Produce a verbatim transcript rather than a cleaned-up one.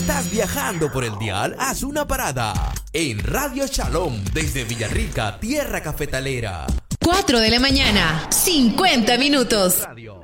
¿Estás viajando por el dial? Haz una parada en Radio Shalom desde Villarrica, tierra cafetalera. cuatro de la mañana, cincuenta minutos. Radio.